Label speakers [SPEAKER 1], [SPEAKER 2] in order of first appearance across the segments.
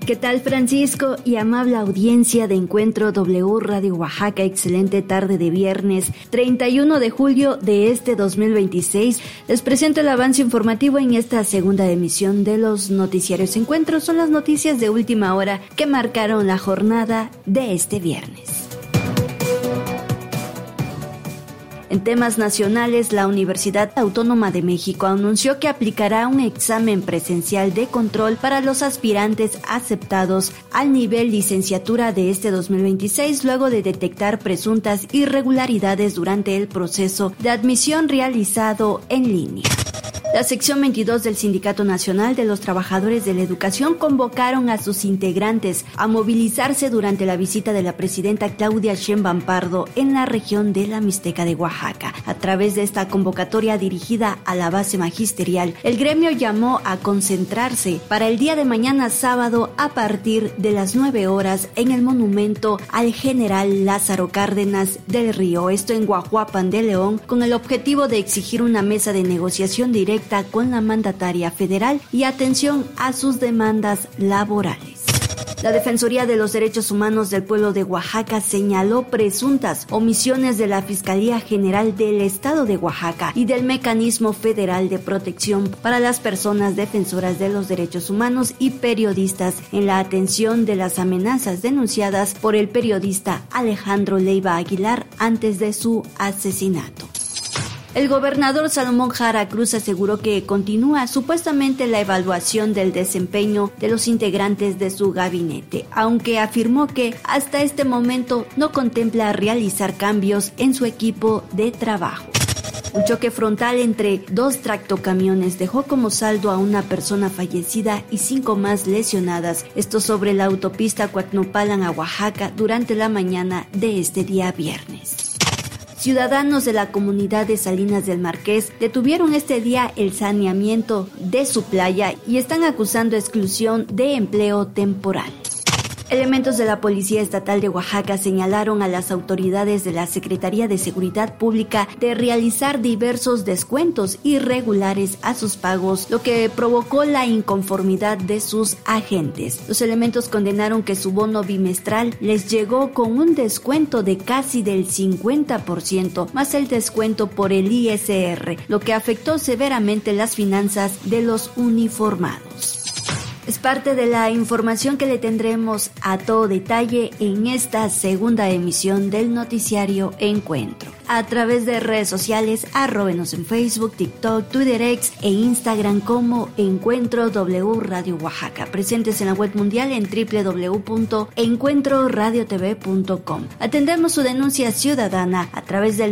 [SPEAKER 1] ¿Qué tal, Francisco y amable audiencia de Encuentro W Radio Oaxaca? Excelente tarde de viernes 31 de julio de este 2026. Les presento el avance informativo en esta segunda emisión de los noticiarios Encuentro. Son las noticias de última hora que marcaron la jornada de este viernes. En temas nacionales, la Universidad Autónoma de México anunció que aplicará un examen presencial de control para los aspirantes aceptados al nivel licenciatura de este 2026, luego de detectar presuntas irregularidades durante el proceso de admisión realizado en línea. La sección 22 del Sindicato Nacional de los Trabajadores de la Educación convocaron a sus integrantes a movilizarse durante la visita de la presidenta Claudia Sheinbaum Pardo en la región de la Mixteca de Oaxaca. A través de esta convocatoria dirigida a la base magisterial, el gremio llamó a concentrarse para el día de mañana sábado a partir de las 9 horas en el monumento al general Lázaro Cárdenas del Río, esto en Guajuapan de León, con el objetivo de exigir una mesa de negociación directa con la mandataria federal y atención a sus demandas laborales. La Defensoría de los Derechos Humanos del Pueblo de Oaxaca señaló presuntas omisiones de la Fiscalía General del Estado de Oaxaca y del Mecanismo Federal de Protección para las Personas Defensoras de los Derechos Humanos y Periodistas en la atención de las amenazas denunciadas por el periodista Alejandro Leiva Aguilar antes de su asesinato. El gobernador Salomón Jara Cruz aseguró que continúa supuestamente la evaluación del desempeño de los integrantes de su gabinete, aunque afirmó que hasta este momento no contempla realizar cambios en su equipo de trabajo. Un choque frontal entre dos tractocamiones dejó como saldo a una persona fallecida y 5 más lesionadas, esto sobre la autopista Coacnopalan a Oaxaca durante la mañana de este día viernes. Ciudadanos de la comunidad de Salinas del Marqués detuvieron este día el saneamiento de su playa y están acusando exclusión de empleo temporal. Elementos de la Policía Estatal de Oaxaca señalaron a las autoridades de la Secretaría de Seguridad Pública de realizar diversos descuentos irregulares a sus pagos, lo que provocó la inconformidad de sus agentes. Los elementos condenaron que su bono bimestral les llegó con un descuento de casi del 50%, más el descuento por el ISR, lo que afectó severamente las finanzas de los uniformados. Es parte de la información que le tendremos a todo detalle en esta segunda emisión del noticiario Encuentro. A través de redes sociales, arróbenos en Facebook, TikTok, Twitter X e Instagram como Encuentro W Radio Oaxaca. Presentes en la web mundial en www.encuentroradiotv.com. Atendemos su denuncia ciudadana a través del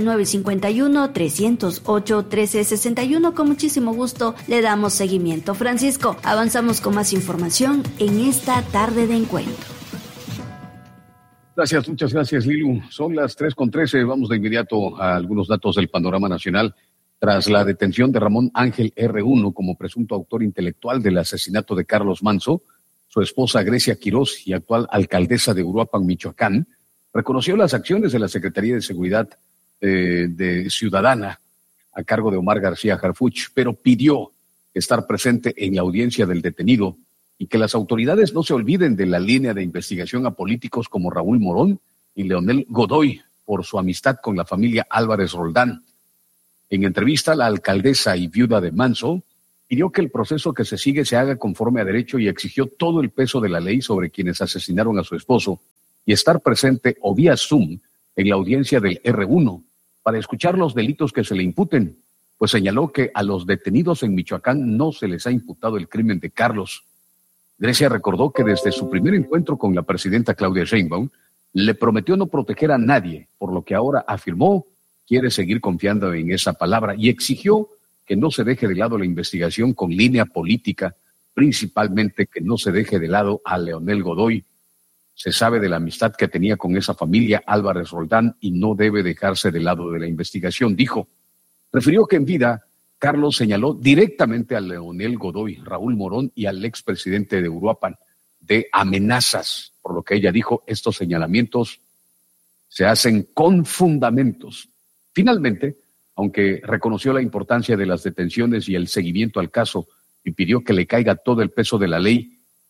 [SPEAKER 1] 951-308-1361. Con muchísimo gusto le damos seguimiento. Francisco, avanzamos con más información en esta tarde de encuentro.
[SPEAKER 2] Gracias, muchas gracias, Lilu. Son las 3:13. Vamos de inmediato a algunos datos del panorama nacional. Tras la detención de Ramón Ángel R1 como presunto autor intelectual del asesinato de Carlos Manzo, su esposa Grecia Quirós y actual alcaldesa de Uruapan, Michoacán, reconoció las acciones de la Secretaría de Seguridad de Ciudadana a cargo de Omar García Harfuch, pero pidió estar presente en la audiencia del detenido y que las autoridades no se olviden de la línea de investigación a políticos como Raúl Morón y Leonel Godoy por su amistad con la familia Álvarez Roldán. En entrevista, la alcaldesa y viuda de Manzo pidió que el proceso que se sigue se haga conforme a derecho y exigió todo el peso de la ley sobre quienes asesinaron a su esposo y estar presente o vía Zoom en la audiencia del R1 para escuchar los delitos que se le imputen, pues señaló que a los detenidos en Michoacán no se les ha imputado el crimen de Carlos. Grecia recordó que desde su primer encuentro con la presidenta Claudia Sheinbaum le prometió no proteger a nadie, por lo que ahora afirmó quiere seguir confiando en esa palabra y exigió que no se deje de lado la investigación con línea política, principalmente que no se deje de lado a Leonel Godoy. Se sabe de la amistad que tenía con esa familia Álvarez Roldán y no debe dejarse de lado de la investigación, dijo. Refirió que en vida Carlos señaló directamente a Leonel Godoy, Raúl Morón y al expresidente de Uruapan de amenazas, por lo que ella dijo, estos señalamientos se hacen con fundamentos. Finalmente, aunque reconoció la importancia de las detenciones y el seguimiento al caso y pidió que le caiga todo el peso de la ley,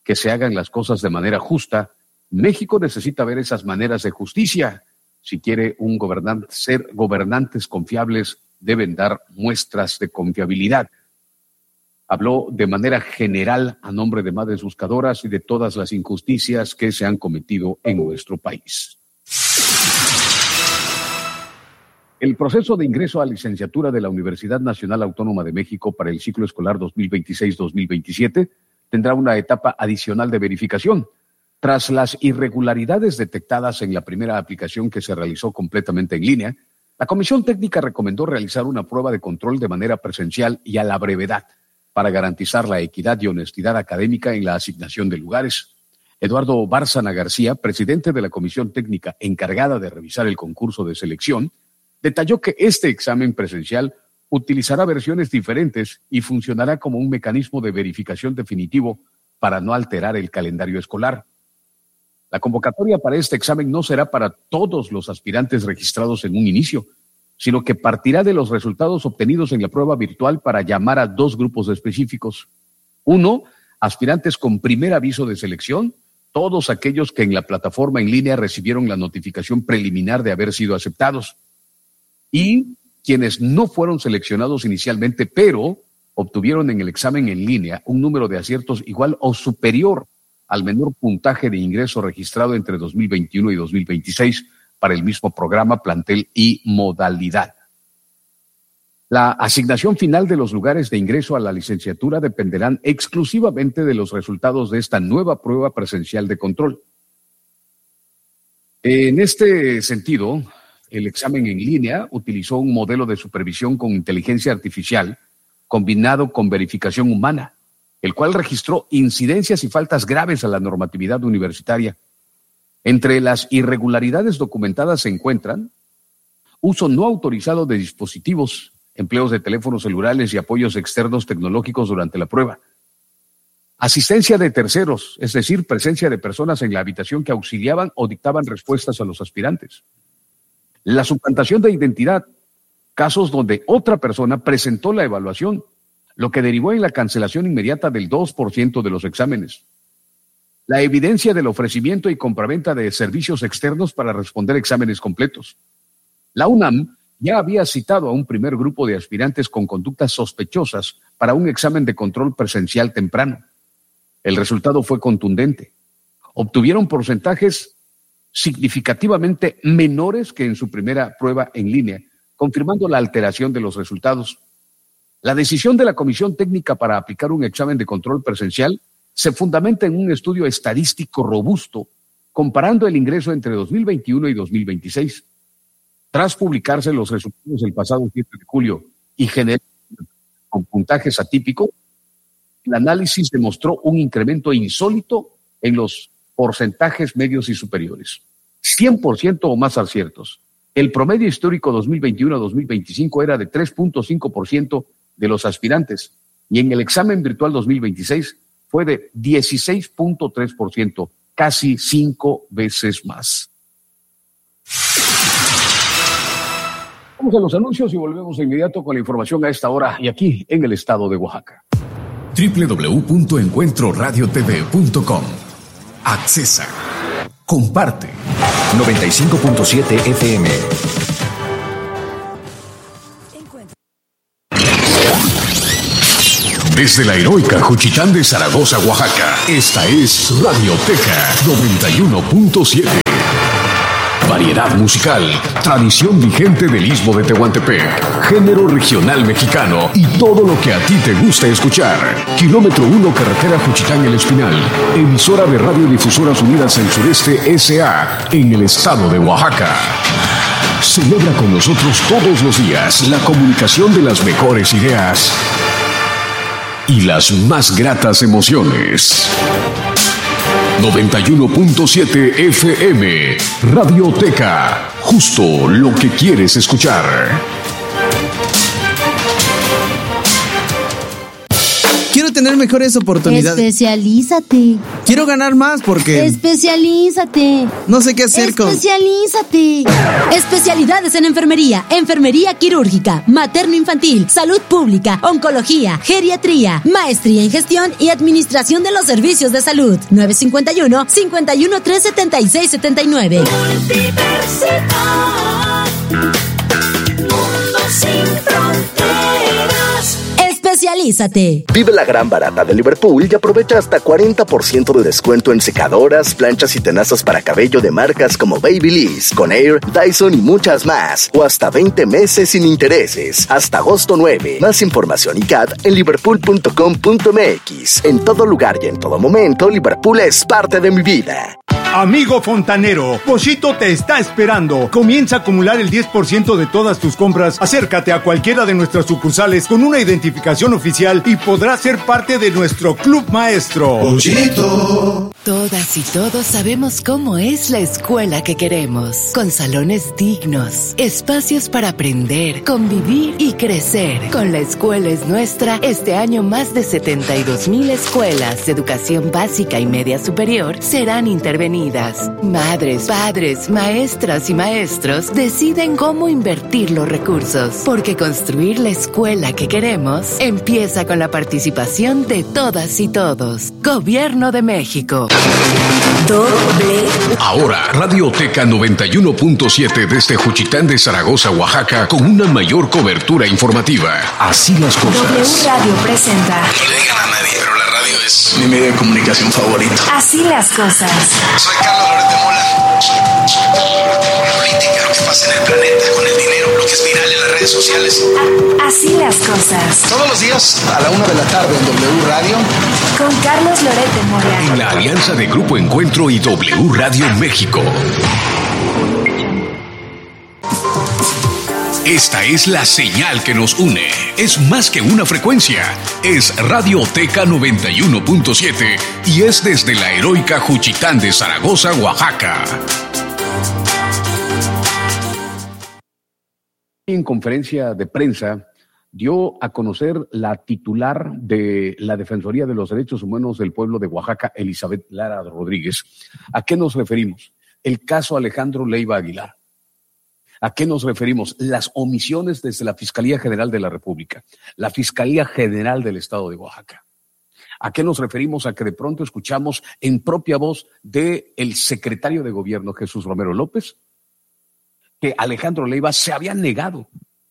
[SPEAKER 2] que se hagan las cosas de manera justa. México necesita ver esas maneras de justicia. Si quiere ser gobernantes confiables, deben dar muestras de confiabilidad. Habló de manera general a nombre de madres buscadoras y de todas las injusticias que se han cometido en nuestro país. El proceso de ingreso a licenciatura de la Universidad Nacional Autónoma de México para el ciclo escolar 2026-2027 tendrá una etapa adicional de verificación. Tras las irregularidades detectadas en la primera aplicación que se realizó completamente en línea, la Comisión Técnica recomendó realizar una prueba de control de manera presencial y a la brevedad para garantizar la equidad y honestidad académica en la asignación de lugares. Eduardo Bárcena García, presidente de la Comisión Técnica encargada de revisar el concurso de selección, detalló que este examen presencial utilizará versiones diferentes y funcionará como un mecanismo de verificación definitivo para no alterar el calendario escolar. La convocatoria para este examen no será para todos los aspirantes registrados en un inicio, sino que partirá de los resultados obtenidos en la prueba virtual para llamar a dos grupos específicos. Uno, aspirantes con primer aviso de selección, todos aquellos que en la plataforma en línea recibieron la notificación preliminar de haber sido aceptados. Y quienes no fueron seleccionados inicialmente, pero obtuvieron en el examen en línea un número de aciertos igual o superior al menor puntaje de ingreso registrado entre 2021 y 2026 para el mismo programa, plantel y modalidad. La asignación final de los lugares de ingreso a la licenciatura dependerán exclusivamente de los resultados de esta nueva prueba presencial de control. En este sentido, el examen en línea utilizó un modelo de supervisión con inteligencia artificial combinado con verificación humana, el cual registró incidencias y faltas graves a la normatividad universitaria. Entre las irregularidades documentadas se encuentran uso no autorizado de dispositivos, empleos de teléfonos celulares y apoyos externos tecnológicos durante la prueba, asistencia de terceros, es decir, presencia de personas en la habitación que auxiliaban o dictaban respuestas a los aspirantes, la suplantación de identidad, casos donde otra persona presentó la evaluación, lo que derivó en la cancelación inmediata del 2% de los exámenes. La evidencia del ofrecimiento y compraventa de servicios externos para responder exámenes completos. La UNAM ya había citado a un primer grupo de aspirantes con conductas sospechosas para un examen de control presencial temprano. El resultado fue contundente. Obtuvieron porcentajes significativamente menores que en su primera prueba en línea, confirmando la alteración de los resultados. La decisión de la Comisión Técnica para aplicar un examen de control presencial se fundamenta en un estudio estadístico robusto, comparando el ingreso entre 2021 y 2026. Tras publicarse los resultados el pasado 7 de julio y generar con puntajes atípicos, el análisis demostró un incremento insólito en los porcentajes medios y superiores. 100% o más aciertos. El promedio histórico 2021-2025 era de 3.5% de los aspirantes y en el examen virtual 2026 fue de 16.3%, casi 5 veces más. Vamos a los anuncios y volvemos de inmediato con la información a esta hora y aquí en el estado de Oaxaca.
[SPEAKER 3] www.encuentroradiotv.com. Accesa. Comparte. 95.7 FM. Desde la heroica Juchitán de Zaragoza, Oaxaca, esta es Radioteca 91.7. Variedad musical, tradición vigente del Istmo de Tehuantepec, género regional mexicano y todo lo que a ti te gusta escuchar. Kilómetro 1, carretera Juchitán El Espinal, emisora de Radiodifusoras Unidas del Sureste S.A. en el estado de Oaxaca. Celebra con nosotros todos los días la comunicación de las mejores ideas y las más gratas emociones. 91.7 FM, Radioteca, justo lo que quieres escuchar.
[SPEAKER 4] tener mejores oportunidades.
[SPEAKER 5] Especialízate.
[SPEAKER 4] Quiero ganar más porque...
[SPEAKER 5] Especialízate.
[SPEAKER 4] No sé qué hacer con...
[SPEAKER 5] Especialízate.
[SPEAKER 6] Especialidades en enfermería, enfermería quirúrgica, materno-infantil, salud pública, oncología, geriatría, maestría en gestión y administración de los servicios de salud. 951-513-7679.
[SPEAKER 7] Mundo sin fronteras.
[SPEAKER 6] Especialízate.
[SPEAKER 8] Vive la gran barata de Liverpool y aprovecha hasta 40% de descuento en secadoras, planchas y tenazas para cabello de marcas como Babyliss, Conair, Dyson y muchas más. O hasta 20 meses sin intereses. Hasta agosto 9. Más información y CAT en liverpool.com.mx. En todo lugar y en todo momento, Liverpool es parte de mi vida.
[SPEAKER 9] Amigo fontanero, Pochito te está esperando. Comienza a acumular el 10% de todas tus compras. Acércate a cualquiera de nuestras sucursales con una identificación oficial y podrás ser parte de nuestro Club Maestro.
[SPEAKER 10] Pochito. Todas y todos sabemos cómo es la escuela que queremos. Con salones dignos, espacios para aprender, convivir y crecer. Con La Escuela es Nuestra, este año más de 72,000 escuelas de educación básica y media superior serán intervenidas. Madres, padres, maestras y maestros deciden cómo invertir los recursos, porque construir la escuela que queremos empieza con la participación de todas y todos. Gobierno de México.
[SPEAKER 3] Ahora, Radioteca 91.7 desde Juchitán de Zaragoza, Oaxaca, con una mayor cobertura informativa. Así las cosas.
[SPEAKER 7] W Radio presenta.
[SPEAKER 11] No le digan a nadie, pero la radio es mi medio de comunicación favorito.
[SPEAKER 7] Así las cosas.
[SPEAKER 11] Soy Carlos Loret de Mola. Política, lo que pasa en el planeta, con el dinero, lo que es viral en las redes sociales.
[SPEAKER 7] Así las cosas.
[SPEAKER 11] Todos los días a la 1 de la tarde en W Radio.
[SPEAKER 7] Con Carlos Loret de Mola.
[SPEAKER 3] En la alianza de Grupo Encuentro y W Radio México. Esta es la señal que nos une. Es más que una frecuencia. Es Radioteca 91.7 y es desde la heroica Juchitán de Zaragoza, Oaxaca.
[SPEAKER 2] En conferencia de prensa dio a conocer la titular de la Defensoría de los Derechos Humanos del Pueblo de Oaxaca, Elizabeth Lara Rodríguez. ¿A qué nos referimos? El caso Alejandro Leiva Aguilar. ¿A qué nos referimos? Las omisiones desde la Fiscalía General de la República, la Fiscalía General del Estado de Oaxaca. ¿A qué nos referimos? A que de pronto escuchamos en propia voz del secretario de Gobierno, Jesús Romero López, que Alejandro Leiva se había negado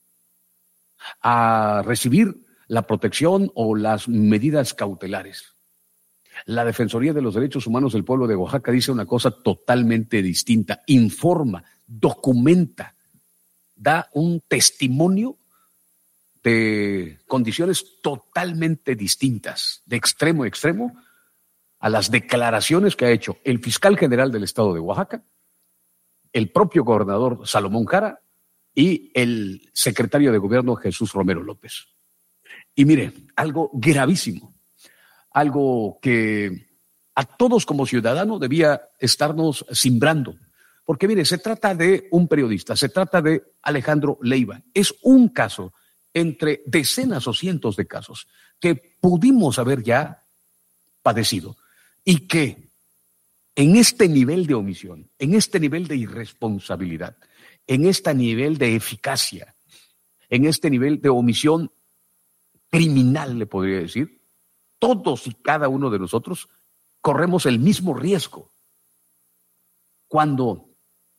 [SPEAKER 2] a recibir la protección o las medidas cautelares. La Defensoría de los Derechos Humanos del Pueblo de Oaxaca dice una cosa totalmente distinta, informa, documenta, da un testimonio de condiciones totalmente distintas, de extremo a extremo, a las declaraciones que ha hecho el fiscal general del Estado de Oaxaca, el propio gobernador Salomón Jara y el secretario de Gobierno Jesús Romero López. Y mire, algo gravísimo, algo que a todos como ciudadanos debía estarnos cimbrando. Porque mire, se trata de un periodista, se trata de Alejandro Leiva. Es un caso entre decenas o cientos de casos que pudimos haber ya padecido y que en este nivel de omisión, en este nivel de irresponsabilidad, en este nivel de eficacia, en este nivel de omisión criminal, le podría decir, todos y cada uno de nosotros corremos el mismo riesgo cuando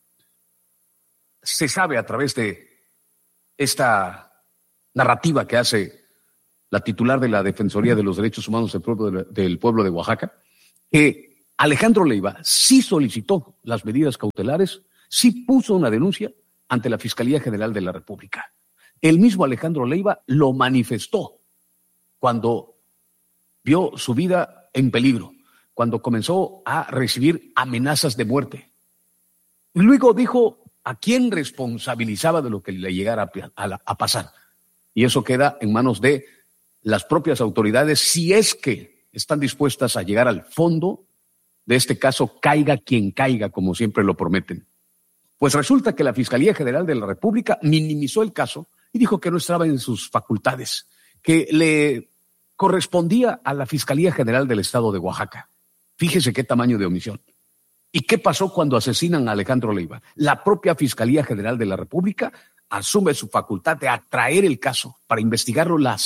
[SPEAKER 2] se sabe a través de esta narrativa que hace la titular de la Defensoría de los Derechos Humanos del Pueblo de Oaxaca, que Alejandro Leiva sí solicitó las medidas cautelares, sí puso una denuncia ante la Fiscalía General de la República. El mismo Alejandro Leiva lo manifestó cuando vio su vida en peligro, cuando comenzó a recibir amenazas de muerte. Y luego dijo a quién responsabilizaba de lo que le llegara a pasar. Y eso queda en manos de las propias autoridades, si es que están dispuestas a llegar al fondo de este caso, caiga quien caiga, como siempre lo prometen. Pues resulta que la Fiscalía General de la República minimizó el caso y dijo que no estaba en sus facultades, que le correspondía a la Fiscalía General del Estado de Oaxaca. Fíjese qué tamaño de omisión. ¿Y qué pasó cuando asesinan a Alejandro Leiva? La propia Fiscalía General de la República asume su facultad de atraer el caso para investigarlo la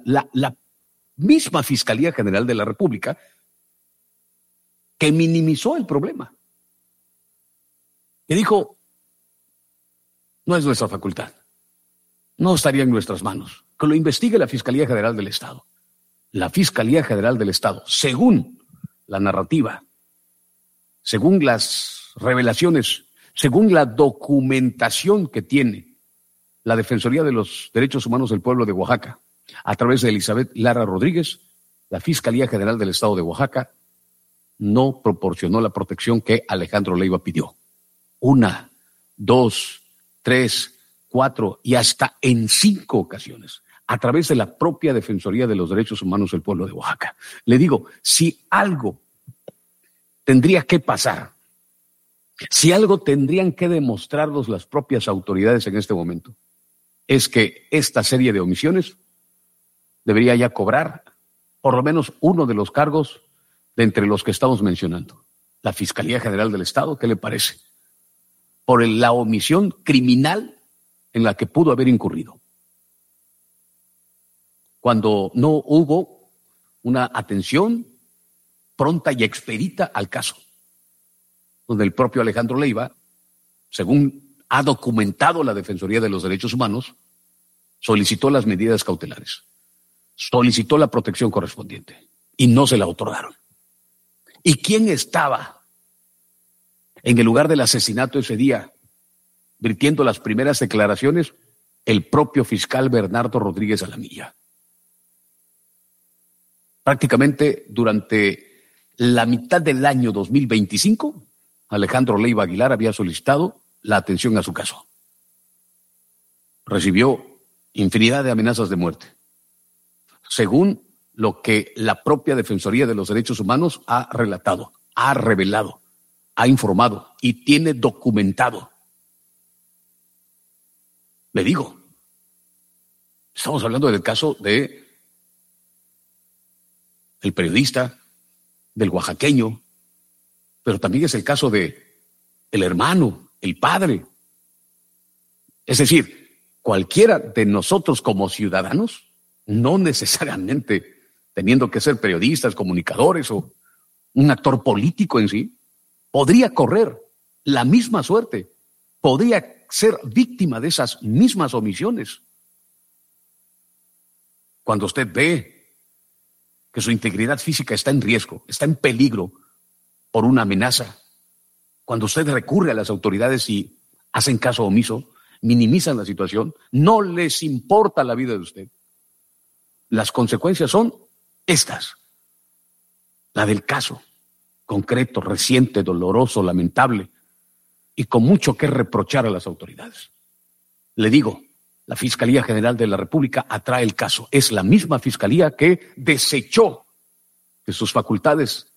[SPEAKER 2] misma Fiscalía General de la República que minimizó el problema. Que dijo, no es nuestra facultad, no estaría en nuestras manos, que lo investigue la Fiscalía General del Estado. La Fiscalía General del Estado, según la narrativa, según las revelaciones, según la documentación que tiene la Defensoría de los Derechos Humanos del Pueblo de Oaxaca, a través de Elizabeth Lara Rodríguez, la Fiscalía General del Estado de Oaxaca no proporcionó la protección que Alejandro Leiva pidió. 1, 2, 3, 4 y hasta en 5 ocasiones, a través de la propia Defensoría de los Derechos Humanos del Pueblo de Oaxaca. Le digo, si algo tendría que pasar, si algo tendrían que demostrarnos las propias autoridades en este momento, es que esta serie de omisiones debería ya cobrar por lo menos uno de los cargos de entre los que estamos mencionando. La Fiscalía General del Estado, ¿qué le parece? Por la omisión criminal en la que pudo haber incurrido. Cuando no hubo una atención pronta y expedita al caso, donde el propio Alejandro Leiva, según ha documentado la Defensoría de los Derechos Humanos, solicitó las medidas cautelares, solicitó la protección correspondiente y no se la otorgaron. ¿Y quién estaba en el lugar del asesinato ese día, vertiendo las primeras declaraciones? El propio fiscal Bernardo Rodríguez Alamilla. Prácticamente durante la mitad del año 2025, Alejandro Leiva Aguilar había solicitado la atención a su caso. Recibió infinidad de amenazas de muerte, según lo que la propia Defensoría de los Derechos Humanos ha relatado, ha revelado, ha informado y tiene documentado. Le digo, estamos hablando del caso de el periodista, del oaxaqueño, pero también es el caso de el hermano, el padre. Es decir, cualquiera de nosotros como ciudadanos, no necesariamente teniendo que ser periodistas, comunicadores o un actor político en sí, podría correr la misma suerte, podría ser víctima de esas mismas omisiones. Cuando usted ve que su integridad física está en riesgo, está en peligro por una amenaza, cuando usted recurre a las autoridades y hacen caso omiso, minimizan la situación, no les importa la vida de usted. Las consecuencias son estas. La del caso concreto, reciente, doloroso, lamentable y con mucho que reprochar a las autoridades. Le digo, la Fiscalía General de la República atrae el caso. Es la misma Fiscalía que desechó de sus facultades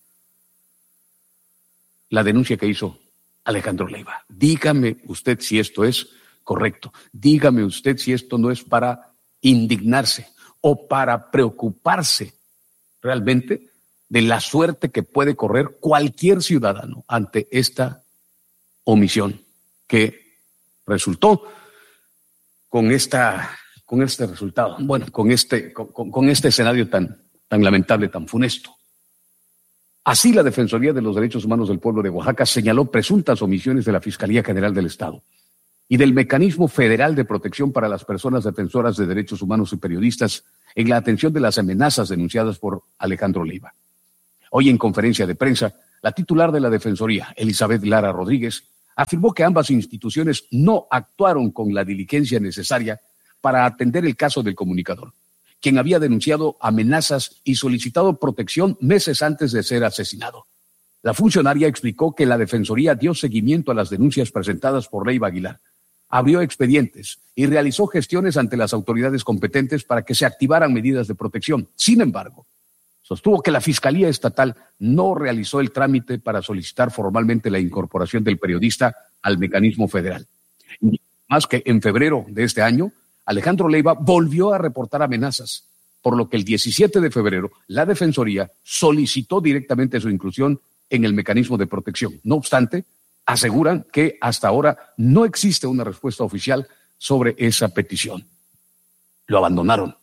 [SPEAKER 2] la denuncia que hizo Alejandro Leiva. Dígame usted si esto es correcto. Dígame usted si esto no es para indignarse o para preocuparse realmente de la suerte que puede correr cualquier ciudadano ante esta omisión que resultó con este resultado, con este escenario tan lamentable, tan funesto. Así la Defensoría de los Derechos Humanos del Pueblo de Oaxaca señaló presuntas omisiones de la Fiscalía General del Estado y del Mecanismo Federal de Protección para las Personas Defensoras de Derechos Humanos y Periodistas en la atención de las amenazas denunciadas por Alejandro Leiva. Hoy en conferencia de prensa, la titular de la Defensoría, Elizabeth Lara Rodríguez, afirmó que ambas instituciones no actuaron con la diligencia necesaria para atender el caso del comunicador, quien había denunciado amenazas y solicitado protección meses antes de ser asesinado. La funcionaria explicó que la Defensoría dio seguimiento a las denuncias presentadas por Leiva Aguilar, abrió expedientes y realizó gestiones ante las autoridades competentes para que se activaran medidas de protección. Sin embargo, sostuvo que la Fiscalía Estatal no realizó el trámite para solicitar formalmente la incorporación del periodista al mecanismo federal. Más que en febrero de este año, Alejandro Leiva volvió a reportar amenazas por lo que el 17 de febrero la Defensoría solicitó directamente su inclusión en el mecanismo de protección. No obstante, aseguran que hasta ahora no existe una respuesta oficial sobre esa petición. Lo abandonaron.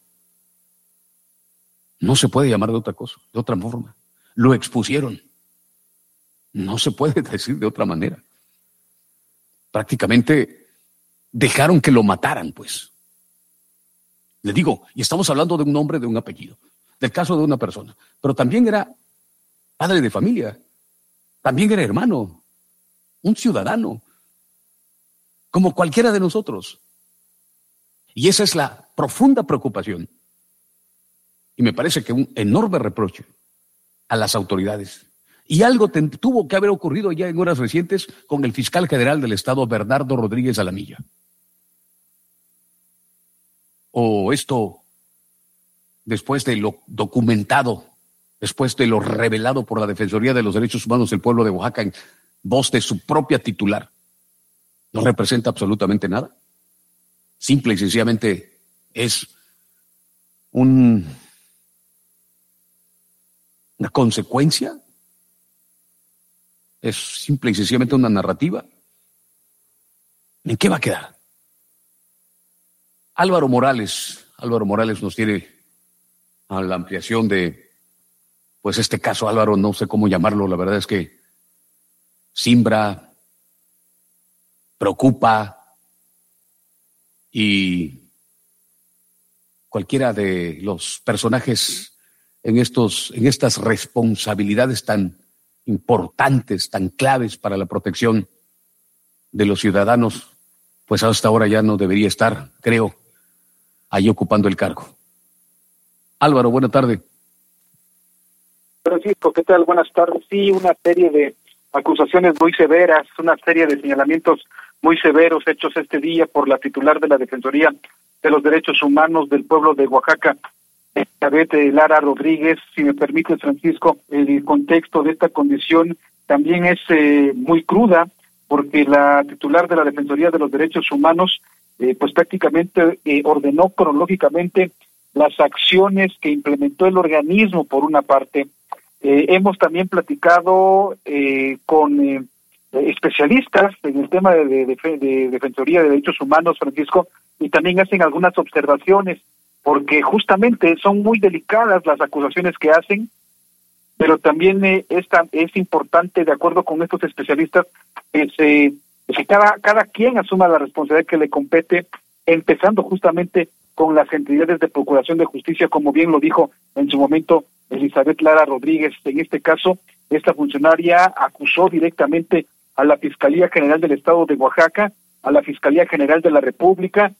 [SPEAKER 2] No se puede llamar de otra cosa, de otra forma. Lo expusieron. No se puede decir de otra manera. Prácticamente dejaron que lo mataran, pues. Le digo, y estamos hablando de un nombre, de un apellido, del caso de una persona, pero también era padre de familia, también era hermano, un ciudadano, como cualquiera de nosotros. Y esa es la profunda preocupación. Y me parece que un enorme reproche a las autoridades. Y algo tuvo que haber ocurrido ya en horas recientes con el fiscal general del Estado, Bernardo Rodríguez Alamilla. O esto, después de lo documentado, después de lo revelado por la Defensoría de los Derechos Humanos del Pueblo de Oaxaca en voz de su propia titular, ¿no representa absolutamente nada? Simple y sencillamente es una consecuencia, es simple y sencillamente una narrativa. ¿En qué va a quedar? Álvaro Morales nos tiene a la ampliación de, pues este caso. Álvaro, no sé cómo llamarlo, la verdad es que simbra, preocupa, y cualquiera de los personajes en estas responsabilidades tan importantes, tan claves para la protección de los ciudadanos, pues hasta ahora ya no debería estar, creo, ahí ocupando el cargo. Álvaro, buena tarde.
[SPEAKER 12] Francisco, ¿qué tal? Buenas tardes. Sí, una serie de acusaciones muy severas, una serie de señalamientos muy severos hechos este día por la titular de la Defensoría de los Derechos Humanos del pueblo de Oaxaca, Elizabeth Lara Rodríguez. Si me permite, Francisco, el contexto de esta condición también es muy cruda, porque la titular de la Defensoría de los Derechos Humanos pues prácticamente ordenó cronológicamente las acciones que implementó el organismo, por una parte. Hemos también platicado con especialistas en el tema de Defensoría de Derechos Humanos, Francisco, y también hacen algunas observaciones, porque justamente son muy delicadas las acusaciones que hacen, pero también es importante, de acuerdo con estos especialistas, que cada quien asuma la responsabilidad que le compete, empezando justamente con las entidades de procuración de justicia, como bien lo dijo en su momento Elizabeth Lara Rodríguez. En este caso, esta funcionaria acusó directamente a la Fiscalía General del Estado de Oaxaca, a la Fiscalía General de la República,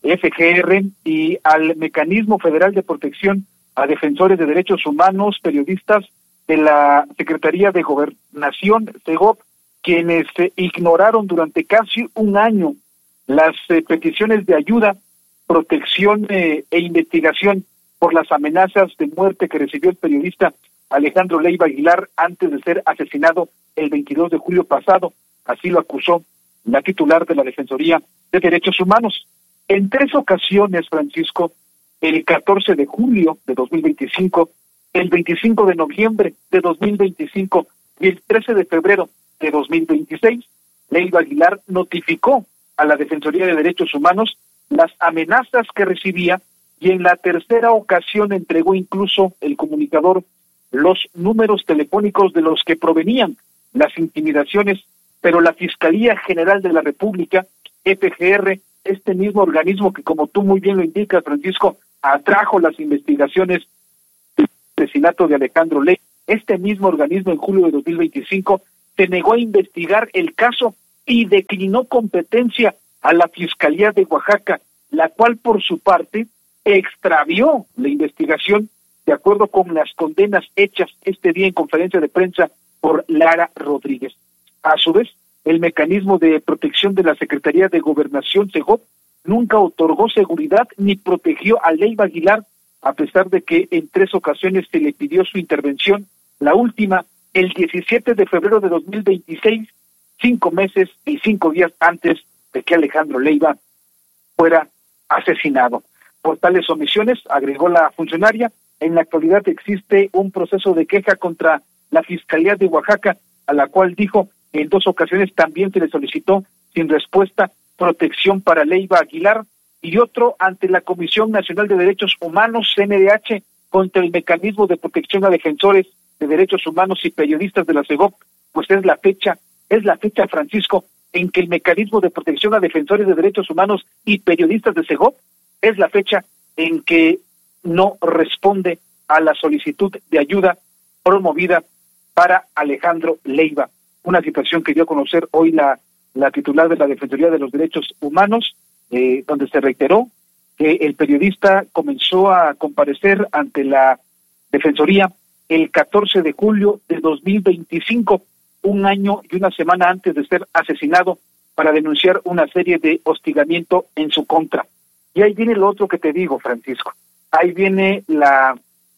[SPEAKER 12] FGR, y al Mecanismo Federal de Protección a Defensores de Derechos Humanos, periodistas de la Secretaría de Gobernación, SEGOP, quienes ignoraron durante casi un año las peticiones de ayuda, protección e investigación por las amenazas de muerte que recibió el periodista Alejandro Leiva Aguilar antes de ser asesinado el 22 de julio pasado. Así lo acusó la titular de la Defensoría de Derechos Humanos. En 3 ocasiones, Francisco, el 14 de julio de 2025, el 25 de noviembre de 2025 y el 13 de febrero de 2026, Leiva Aguilar notificó a la Defensoría de Derechos Humanos las amenazas que recibía, y en la tercera ocasión entregó incluso el comunicador los números telefónicos de los que provenían las intimidaciones, pero la Fiscalía General de la República, FGR, este mismo organismo que, como tú muy bien lo indicas, Francisco, atrajo las investigaciones del asesinato de Alejandro Leiva, este mismo organismo en julio de 2025 se negó a investigar el caso y declinó competencia a la Fiscalía de Oaxaca, la cual por su parte extravió la investigación de acuerdo con las condenas hechas este día en conferencia de prensa por Lara Rodríguez. A su vez, el mecanismo de protección de la Secretaría de Gobernación, SEGOP, nunca otorgó seguridad ni protegió a Leiva Aguilar, a pesar de que en 3 ocasiones se le pidió su intervención, la última el 17 de febrero de 2026, 5 meses y 5 días antes de que Alejandro Leiva fuera asesinado. por tales omisiones, agregó la funcionaria. En la actualidad existe un proceso de queja contra la Fiscalía de Oaxaca, a la cual dijo en 2 ocasiones también se le solicitó sin respuesta protección para Leiva Aguilar, y otro ante la Comisión Nacional de Derechos Humanos, CNDH, contra el mecanismo de protección a defensores de derechos humanos y periodistas de la CEGOP. Pues es la fecha, Francisco, en que el mecanismo de protección a defensores de derechos humanos y periodistas de CEGOP es la fecha en que no responde a la solicitud de ayuda promovida para Alejandro Leiva. Una situación que dio a conocer hoy la titular de la Defensoría de los Derechos Humanos, donde se reiteró que el periodista comenzó a comparecer ante la Defensoría el 14 de julio de 2025, 1 año y 1 semana antes de ser asesinado, para denunciar una serie de hostigamiento en su contra. Y ahí viene lo otro que te digo, Francisco. Ahí viene la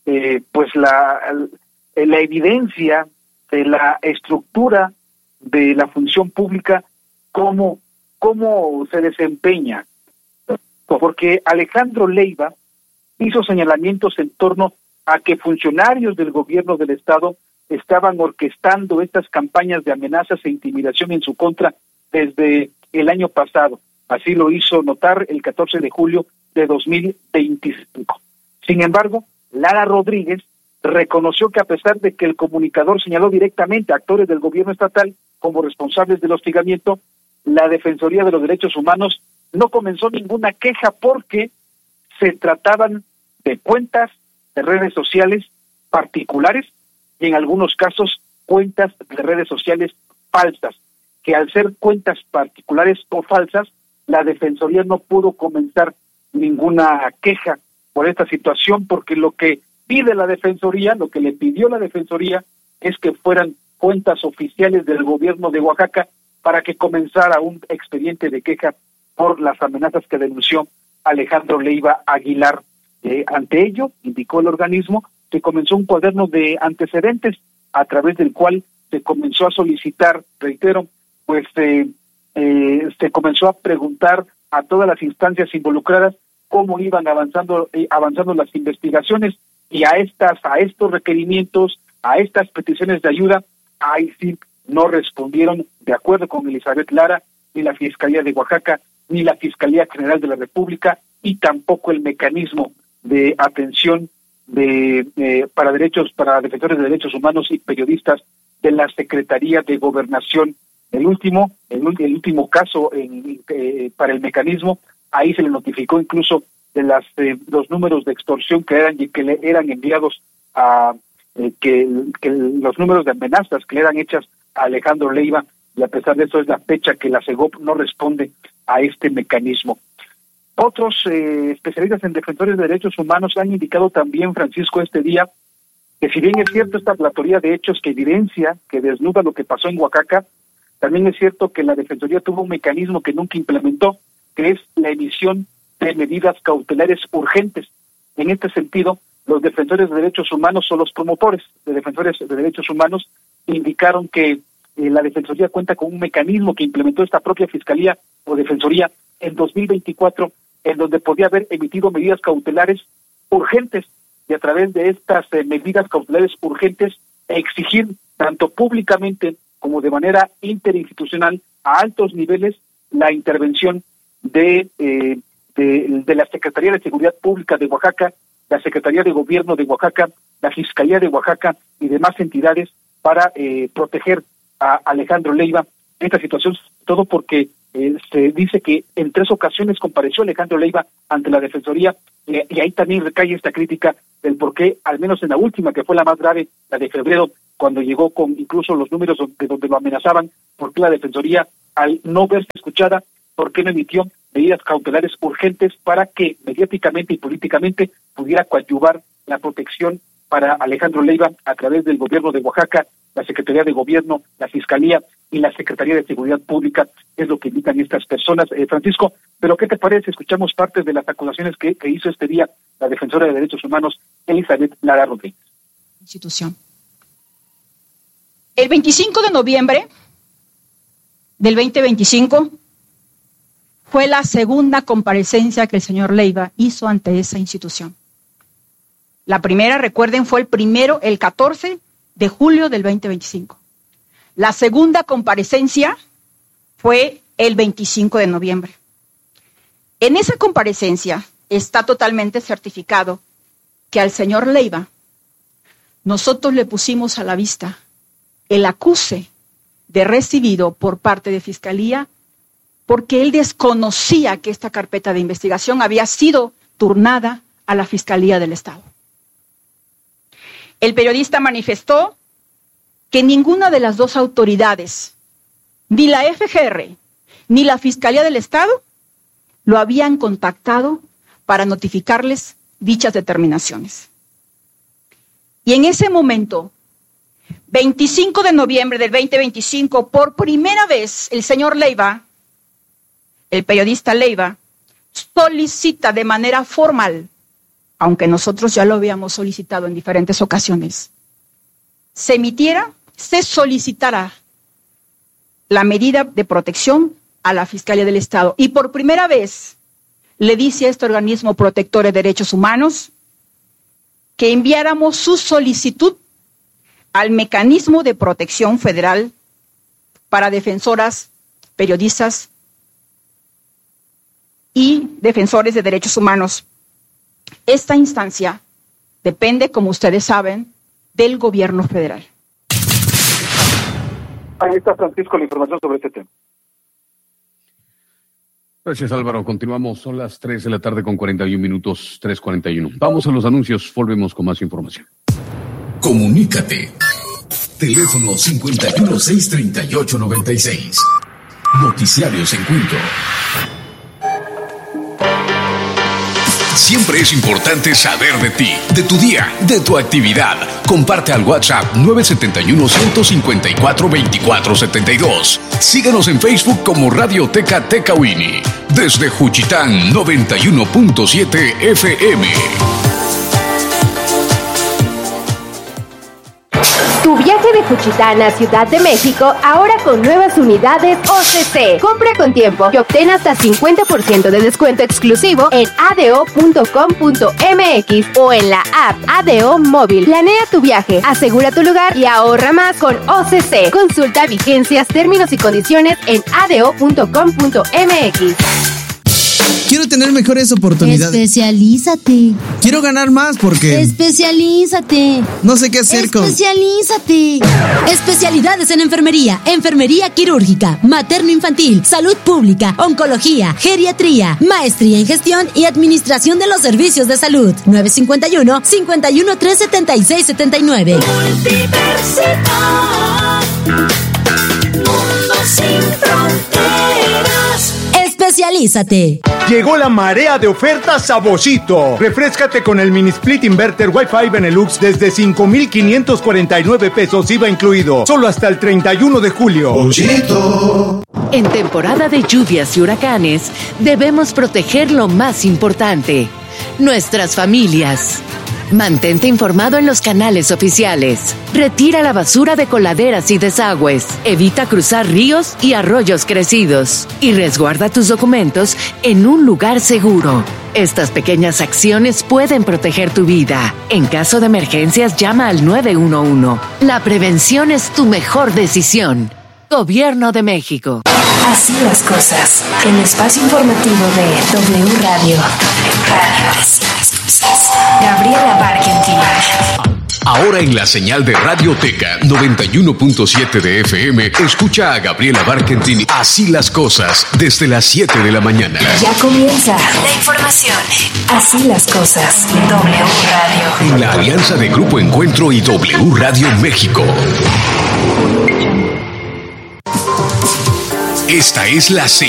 [SPEAKER 12] evidencia de la estructura de la función pública, cómo se desempeña. Porque Alejandro Leiva hizo señalamientos en torno a que funcionarios del gobierno del Estado estaban orquestando estas campañas de amenazas e intimidación en su contra desde el año pasado. Así lo hizo notar el 14 de julio de 2025. Sin embargo, Lara Rodríguez reconoció que a pesar de que el comunicador señaló directamente a actores del gobierno estatal como responsables del hostigamiento, la Defensoría de los Derechos Humanos no comenzó ninguna queja porque se trataban de cuentas de redes sociales particulares y en algunos casos cuentas de redes sociales falsas, que al ser cuentas particulares o falsas, la Defensoría no pudo comenzar ninguna queja por esta situación, porque lo que pide la Defensoría, lo que le pidió la Defensoría, es que fueran cuentas oficiales del gobierno de Oaxaca para que comenzara un expediente de queja por las amenazas que denunció Alejandro Leiva Aguilar. Ante ello, indicó el organismo que comenzó un cuaderno de antecedentes a través del cual se comenzó a solicitar, reitero, se comenzó a preguntar a todas las instancias involucradas cómo iban avanzando las investigaciones, y a estos requerimientos, a estas peticiones de ayuda, ahí sí no respondieron, de acuerdo con Elizabeth Lara, ni la Fiscalía de Oaxaca, ni la Fiscalía General de la República, y tampoco el mecanismo de atención para defensores de derechos humanos y periodistas de la Secretaría de Gobernación. El último caso para el mecanismo, ahí se le notificó incluso de los números de extorsión que le eran enviados que los números de amenazas que le eran hechas a Alejandro Leiva, y a pesar de eso es la fecha que la CEGOP no responde a este mecanismo. Otros especialistas en defensores de derechos humanos han indicado también, Francisco, este día, que si bien es cierto esta platoría de hechos que evidencia, que desnuda lo que pasó en Oaxaca, también es cierto que la Defensoría tuvo un mecanismo que nunca implementó, que es la emisión de medidas cautelares urgentes. En este sentido, los defensores de derechos humanos o los promotores de defensores de derechos humanos indicaron que la Defensoría cuenta con un mecanismo que implementó esta propia Fiscalía o Defensoría en 2024, en donde podía haber emitido medidas cautelares urgentes, y a través de estas medidas cautelares urgentes exigir tanto públicamente como de manera interinstitucional a altos niveles la intervención de la Secretaría de Seguridad Pública de Oaxaca, la Secretaría de Gobierno de Oaxaca, la Fiscalía de Oaxaca y demás entidades para proteger a Alejandro Leiva. Esta situación, todo porque se dice que en 3 ocasiones compareció Alejandro Leiva ante la Defensoría, y ahí también recae esta crítica del por qué, al menos en la última, que fue la más grave, la de febrero, cuando llegó con incluso los números de donde lo amenazaban, por qué la Defensoría, al no verse escuchada, por qué no emitió medidas cautelares urgentes para que mediáticamente y políticamente pudiera coadyuvar la protección para Alejandro Leiva a través del gobierno de Oaxaca, la Secretaría de Gobierno, la Fiscalía y la Secretaría de Seguridad Pública. Es lo que indican estas personas, Francisco. Pero ¿qué te parece? Escuchamos parte de las acusaciones que hizo este día la defensora de derechos humanos, Elizabeth Lara Rodríguez.
[SPEAKER 13] Institución. El 25 de noviembre del 2025, fue la segunda comparecencia que el señor Leiva hizo ante esa institución. La primera, recuerden, fue el 14 de julio del 2025. La segunda comparecencia fue el 25 de noviembre. En esa comparecencia está totalmente certificado que al señor Leiva nosotros le pusimos a la vista el acuse de recibido por parte de Fiscalía porque él desconocía que esta carpeta de investigación había sido turnada a la Fiscalía del Estado. El periodista manifestó que ninguna de las dos autoridades, ni la FGR ni la Fiscalía del Estado, lo habían contactado para notificarles dichas determinaciones. Y en ese momento, 25 de noviembre del 2025, por primera vez el señor Leiva, el periodista Leiva, solicita de manera formal, aunque nosotros ya lo habíamos solicitado en diferentes ocasiones, se solicitará la medida de protección a la Fiscalía del Estado. Y por primera vez le dice a este organismo protector de derechos humanos que enviáramos su solicitud al mecanismo de protección federal para defensoras, periodistas y defensores de derechos humanos. Esta instancia depende, como ustedes saben, del gobierno federal.
[SPEAKER 12] Ahí está, Francisco, la información sobre este tema.
[SPEAKER 2] Gracias, Álvaro. Continuamos, son las 3 de la tarde con 41 minutos, 3:41. Vamos a los anuncios, volvemos con más información.
[SPEAKER 3] Comunícate. Teléfono 5163896. Noticiarios en Cuenco. Siempre es importante saber de ti, de tu día, de tu actividad. Comparte al WhatsApp 971-154-2472. Síguenos en Facebook como Radioteca Tecauini. Desde Juchitán, 91.7 FM.
[SPEAKER 14] Tu viaje de Juchitán a Ciudad de México ahora con nuevas unidades OCC. Compra con tiempo y obtén hasta 50% de descuento exclusivo en ado.com.mx o en la app ADO Móvil. Planea tu viaje, asegura tu lugar y ahorra más con OCC. Consulta vigencias, términos y condiciones en ado.com.mx.
[SPEAKER 4] Quiero tener mejores oportunidades.
[SPEAKER 5] Especialízate.
[SPEAKER 4] Quiero ganar más porque...
[SPEAKER 5] Especialízate.
[SPEAKER 4] No sé qué hacer con...
[SPEAKER 6] Especialízate. Especialidades en enfermería, enfermería quirúrgica, materno-infantil, salud pública, oncología, geriatría, maestría en gestión y administración de los servicios de salud. 951-513-7679.
[SPEAKER 15] Multiversidad. Mundo sin fronteras.
[SPEAKER 6] Especialízate.
[SPEAKER 9] Llegó la marea de ofertas a Boschito. Refréscate con el mini split inverter Wi-Fi Benelux desde 5,549 pesos IVA incluido. Solo hasta el 31 de julio.
[SPEAKER 10] Boschito. En temporada de lluvias y huracanes, debemos proteger lo más importante: nuestras familias. Mantente informado en los canales oficiales. Retira la basura de coladeras y desagües. Evita cruzar ríos y arroyos crecidos. Y resguarda tus documentos en un lugar seguro. Estas pequeñas acciones pueden proteger tu vida. En caso de emergencias, llama al 911. La prevención es tu mejor decisión. Gobierno de México.
[SPEAKER 7] Así las cosas. El espacio informativo de W Radio. Gabriela Barkentin.
[SPEAKER 3] Ahora en la señal de Radioteca 91.7 de FM, escucha a Gabriela Barkentin Así las cosas, desde las 7 de la mañana.
[SPEAKER 7] Ya comienza la información. Así las cosas. W Radio.
[SPEAKER 3] En la alianza de Grupo Encuentro y W Radio México. Esta es la señal.